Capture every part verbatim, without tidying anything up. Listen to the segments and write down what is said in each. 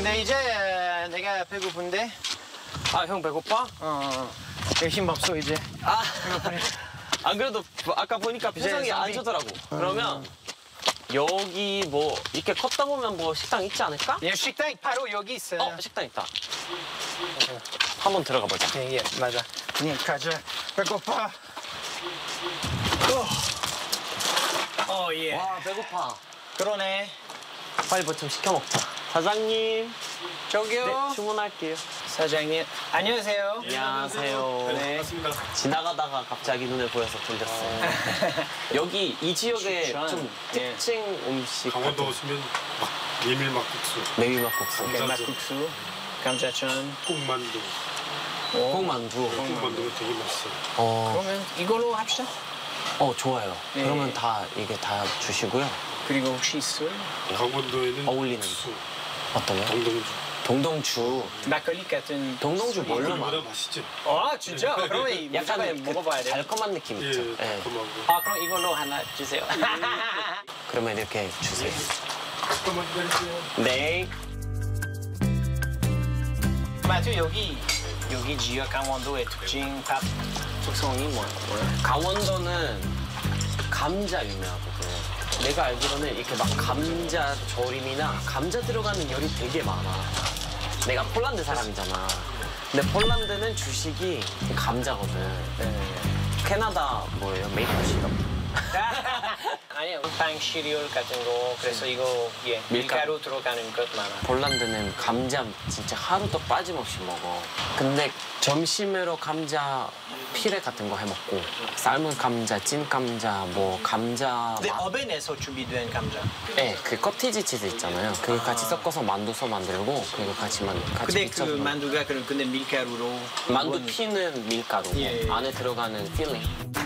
근데 이제 내가 배고픈데. 아, 형 배고파? 어. 힘 없어 이제. 아, 안 그래도 아까 보니까 표정이 안 좋더라고. 그러면 여기 뭐 이렇게 걷다 보면 뭐 식당 있지 않을까? 예, 식당 바로 여기 있어요. 어, 식당 있다. 한번 들어가 보자. 예, 예, 맞아. 그냥 가자. 배고파. 어, 어 예. 와, 배고파. 그러네. 빨리 뭐 좀 시켜 먹자. 사장님. 저기요. 네, 주문할게요. 사장님. 안녕하세요. 안녕하세요. 네. 반갑습니다. 지나가다가 갑자기 눈에 보여서 들렸어요. 여기 이 지역의 추천. 좀 예. 특징 음식 강원도 오시면 막 메밀막국수, 메밀막국수, 감자. 막국수, 감자전, 꽁만두, 콩만두. 꽁만두가 되게 맛있어요. 어, 그러면 이걸로 합시다. 어 좋아요. 네. 그러면 다 이게 다 주시고요. 그리고 혹시 술? 강원도에는 어울리는 국수, 어떤 거? 동동주. 동동주. 막걸리 같은. 동동주 뭘로 이거보다 만? 맛있죠? 아 진짜? 그러면 약간 약간 먹어봐야 돼. 달콤한 느낌 예, 있죠. 예. 달콤하고. 아 그럼 이걸로 하나 주세요. 그러면 이렇게 주세요. 잠깐만 기다리세요. 네. 마트 여기 여기 지역 강원도의 특징 밥 특성이 뭐예요? 강원도는 감자 유명하거든. 내가 알기로는 이렇게 막 감자 조림이나 감자 들어가는 요리 되게 많아. 내가 폴란드 사람이잖아. 근데 폴란드는 주식이 감자거든. 네. 캐나다 뭐예요? 메이플 시럽. 아니요, 빵 시리얼 같은 거. 그래서 이거 예 밀가루 들어가는 것 많아. 폴란드는 감자 진짜 하루도 빠짐없이 먹어. 근데 점심으로 감자 피레 같은 거 해 먹고 삶은 감자, 찐 감자, 뭐 감자. 근데 마... 어벤에서 준비된 감자. 네, 그 커티지 치즈 있잖아요. 그거 같이 섞어서 만두서 만들고 그거 같이만 같이 근데 그 미쳐서 먹고. 만두가 그런 근데 밀가루로. 만두 구운- 피는 밀가루, 예, 예. 안에 들어가는 필링.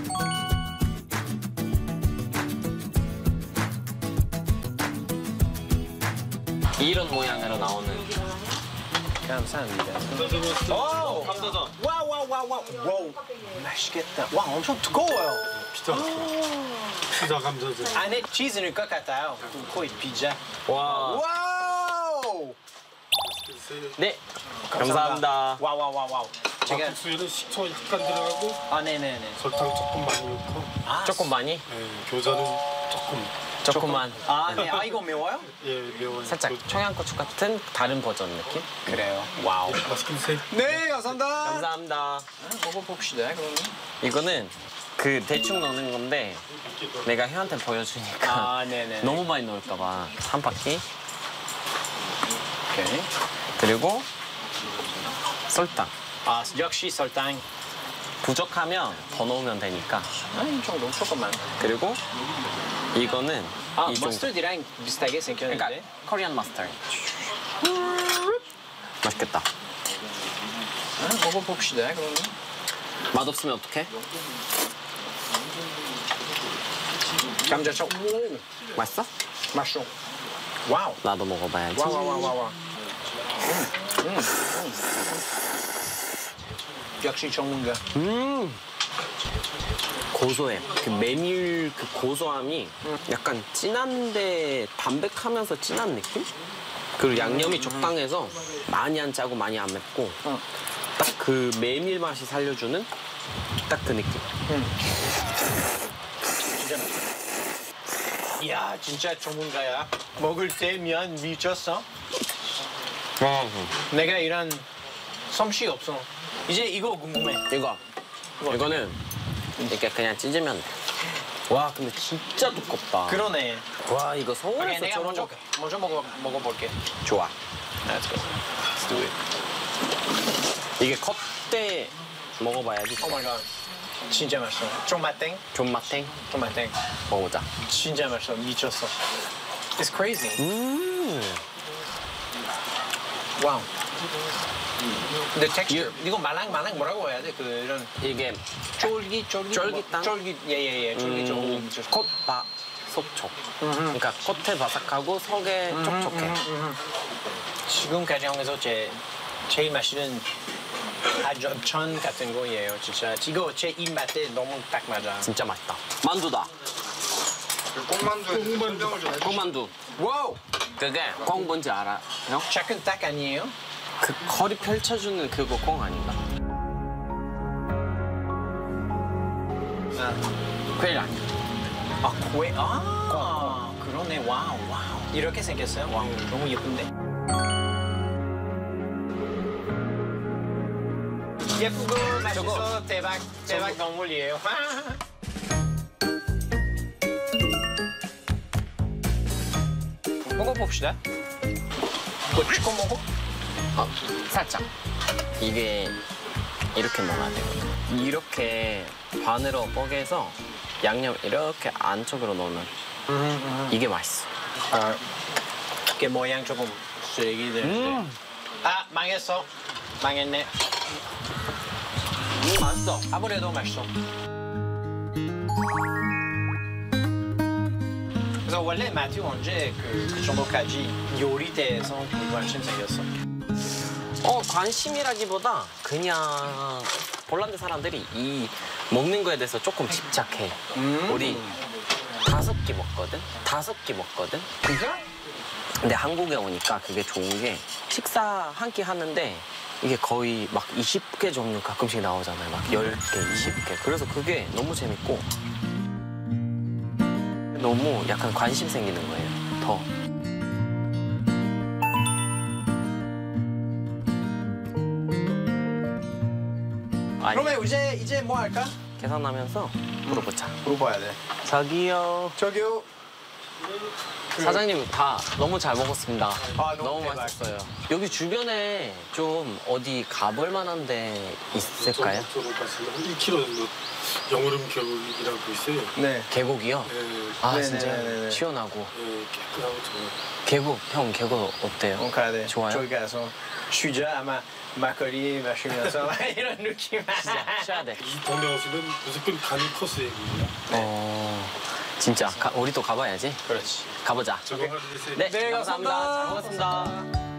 이런 모양으로 나오는 감사합니다. 감자전 오! 감자전. 와우 와우 와우 와우. 와우. 맛있겠다. 와 엄청 두꺼워요. 피자, 피자 감자전. 안에 치즈는 것 같아요. 거의 피자. 와. 와우. 네, 감사합니다. 와우 와우 와우 와우. 제가 막국수에는 식초 약간 들어가고 아 네네네. 설탕 조금 많이 넣고, 아, 조금 많이? 예, 교자는 조금. 조금만. 아 네. 아 이거 매워요? 예, 매워요. 살짝 청양고추 같은 다른 버전 느낌? 그래요. 와우. 맛있게 드세요. 네 감사합니다. 감사합니다. 먹어봅시다 그러면. 이거는 그 대충 넣는 건데 내가 혜한테 보여주니까 아 네네. 너무 많이 넣을까 봐. 한 바퀴. 오케이. 그리고 설탕. 아 역시 설탕. 부족하면 더 넣으면 되니까. 아이 정도 조금만. 그리고 이거는 아 이 정도. 머스터드랑 비슷하게 생겼는데. 그러니까 코리안 마스터드. 맛있겠다. 아, 먹어봅시다 그러면. 맛없으면 어떡해? 감자청. 오, 맛있어? 맛있어. 와우. 나도 먹어봐야지. 와우 와우 와우 와우. 음, 음, 음. 역시 전문가. 음 고소해. 그 메밀 그 고소함이 약간 진한데 담백하면서 진한 느낌? 그리고 양념이 적당해서 많이 안 짜고 많이 안 맵고 응. 딱 그 메밀 맛이 살려주는 딱 그 느낌. 진짜 맛있어. 이야 진짜 전문가야. 먹을 때 면 미쳤어. 내가 이런 솜씨 없어. 이제 이거 궁금해. 이거 이거는 이렇게 그냥 찢으면 돼. 와 근데 진짜 두껍다. 그러네. 와 이거 오케이, 서울에서 내가 저런 먼저 거 먼저 먹어 먹어볼게. 좋아. Let's go. Let's do it. 이게 컵때 먹어봐야지. Oh my god. 진짜 맛있어. 존맛땡. 존맛탱 존맛땡. 먹어보자. 진짜 맛있어. 미쳤어. It's crazy. 음. 와우. 근데 texture 이거 말랑말랑 뭐라고 해야 돼? 그 이런 이게 쫄깃 쫄깃 쫄깃한? 쫄깃 예예예 쫄깃 쫄깃. 음, 콧바 속촉. 그러니까 겉에 바삭하고 속에 촉촉해. 지금까지 한에서 제 제일 맛있는 아점천 같은 거예요. 진짜 이거 제 입맛에 너무 딱 맞아. 진짜 맛있다. 만두다. 꽁만두에 설명을 좀 해주세요. 꽁만두. 와우. 그게 꽁 뭔지 알아? 형? 작은 딱 아니에요? 그 허리 펼쳐주는 그거 꽁 아닌가? 아, 퀘일 아니야. 아 코에 아 그러네. 와우 와우. 이렇게 생겼어요? 와우 너무 예쁜데. 예쁘고 맛있어 대박 대박 동물이에요. 먹어봅시다. 뭐 찍어 먹어? 어, 살짝. 이게 이렇게 먹어야 돼요. 이렇게 반으로 뽀개서 양념 이렇게 안쪽으로 넣으면 이게 맛있어. 아, 이게 모양 조금 쓰레기 되는데. 음. 아 망했어. 망했네. 음, 맛있어. 아무래도 맛있어. 그래서 원래 마튜 언제 그, 그 정도까지 요리대에서 되게 관심 생겼어? 어, 관심이라기보다 그냥 폴란드 사람들이 이 먹는 거에 대해서 조금 집착해. 음. 우리 다섯 끼 먹거든? 다섯 끼 먹거든? 진짜? 근데 한국에 오니까 그게 좋은 게 식사 한 끼 하는데 이게 거의 막 이십 개 종류 가끔씩 나오잖아요. 막 열 개, 이십 개. 그래서 그게 너무 재밌고 너무 약간 관심 생기는 거예요. 더. 아니, 그러면 이제 이제 뭐 할까? 계산하면서 물어보자. 물어봐야 돼. 저기요. 저기요. 사장님 다 너무 잘 먹었습니다. 아, 너무 너무 대박. 맛있었어요. 여기 주변에 좀 어디 가볼 만한 데 있을까요? 쪽으로 가시면 한 일 킬로미터 정도 영오름 계곡이라고 있어요. 네. 계곡이요? 예, 아 네네네네네. 진짜 시원하고. 예, 깨끗하고 좋아요. 계곡 형 계곡 어때요? 어, 가야 돼. 좋아요? 저기 가서 쉬자 아마 막걸리 마시면서 이런 느낌. 진짜 쉬어야 돼. 이 동네 오시면 무조건 가는 코스 얘기예요. 어 진짜 가, 우리 또 가봐야지. 그렇지. 가보자. 저거 하루 되세요. 네, 네, 감사합니다. 감사합니다. 잘 먹었습니다.